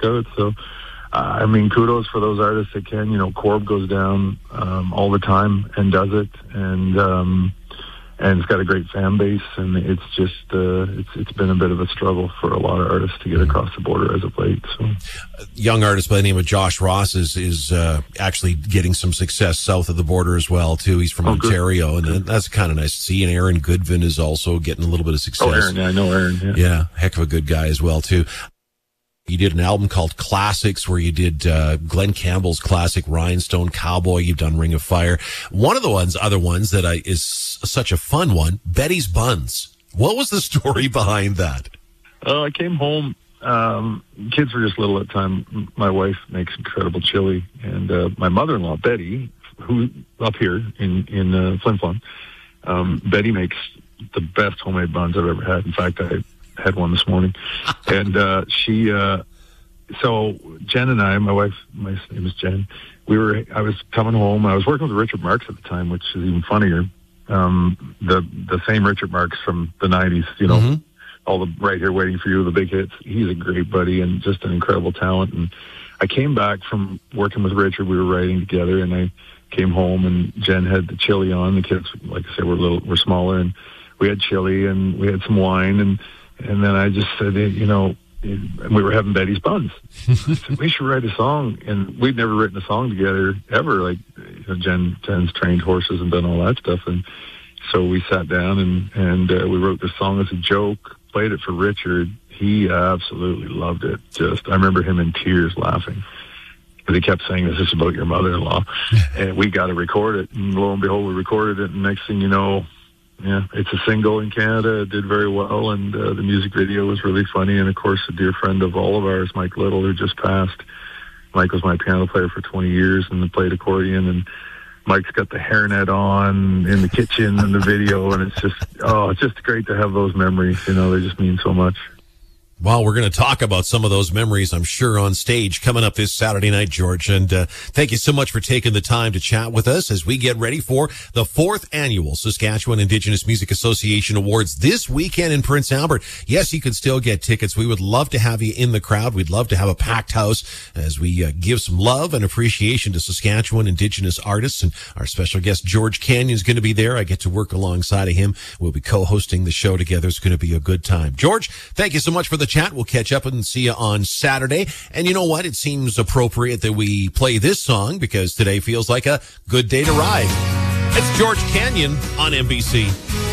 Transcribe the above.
work out. So, I mean, kudos for those artists that can. You know, Corb goes down all the time and does it, and it's got a great fan base, and it's just it's been a bit of a struggle for a lot of artists to get across the border as of late. So, a young artist by the name of Josh Ross is actually getting some success south of the border as well too. He's from Ontario, and that's kind of nice to see. And Aaron Goodvin is also getting a little bit of success. Oh, Aaron, yeah, I know Aaron. Yeah, heck of a good guy as well too. You did an album called Classics where you did Glenn Campbell's classic Rhinestone Cowboy. You've done Ring of Fire. One of the other ones that is such a fun one, Betty's Buns. What was the story behind that? I came home. Kids were just little at the time. My wife makes incredible chili, and my mother-in-law, Betty, who up here in Flin Flon, Betty makes the best homemade buns I've ever had. In fact, I had one this morning. And so Jen and I, my wife, my name is Jen, I was coming home. I was working with Richard Marx at the time, which is even funnier. The same Richard Marx from the 90s, you know, all the Right Here Waiting for You, the big hits. He's a great buddy and just an incredible talent. And I came back from working with Richard. We were writing together, and I came home, and Jen had the chili on. The kids, like I said, were smaller, and we had chili and we had some wine, and then I just said, you know, we were having Betty's Buns. I said, we should write a song. And we'd never written a song together ever. Like, you know, Jen's trained horses and done all that stuff. And so we sat down and we wrote this song as a joke, played it for Richard. He absolutely loved it. I remember him in tears laughing. Because he kept saying, "This is about your mother-in-law." And we got to record it. And lo and behold, we recorded it. And next thing you know, yeah, it's a single in Canada. It did very well, and the music video was really funny. And, of course, a dear friend of all of ours, Mike Little, who just passed. Mike was my piano player for 20 years and played accordion. And Mike's got the hairnet on in the kitchen in the video, and it's just great to have those memories. You know, they just mean so much. Well, we're going to talk about some of those memories, I'm sure, on stage coming up this Saturday night, George. And thank you so much for taking the time to chat with us as we get ready for the 4th Annual Saskatchewan Indigenous Music Association Awards this weekend in Prince Albert. Yes, you can still get tickets. We would love to have you in the crowd. We'd love to have a packed house as we give some love and appreciation to Saskatchewan Indigenous artists. And our special guest, George Canyon, is going to be there. I get to work alongside of him. We'll be co-hosting the show together. It's going to be a good time. George, thank you so much for the chat. We'll catch up and see you on Saturday. And you know what? It seems appropriate that we play this song because today feels like a good day to ride. It's George Canyon on NBC.